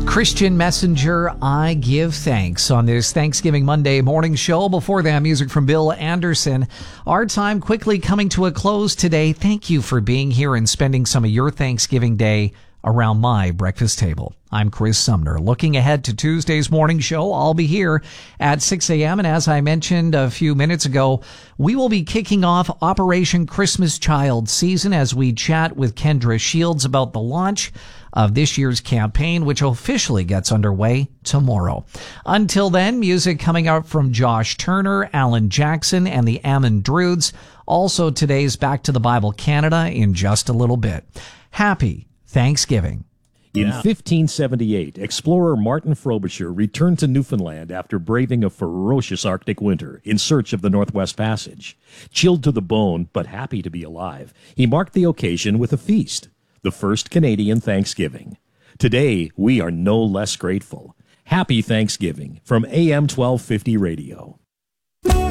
Christian Messenger, I give thanks on this Thanksgiving Monday morning show. Before that, music from Bill Anderson. Our time quickly coming to a close today. Thank you for being here and spending some of your Thanksgiving day around my breakfast table. I'm Chris Sumner. Looking ahead to Tuesday's morning show, I'll be here at 6 a.m. And as I mentioned a few minutes ago, we will be kicking off Operation Christmas Child season as we chat with Kendra Shields about the launch of this year's campaign, which officially gets underway tomorrow. Until then, music coming out from Josh Turner, Alan Jackson, and the Ammon Druids. Also today's Back to the Bible Canada in just a little bit. Happy Thanksgiving. In 1578, explorer Martin Frobisher returned to Newfoundland after braving a ferocious Arctic winter in search of the Northwest Passage. Chilled to the bone, but happy to be alive, he marked the occasion with a feast, the first Canadian Thanksgiving. Today, we are no less grateful. Happy Thanksgiving from AM 1250 Radio.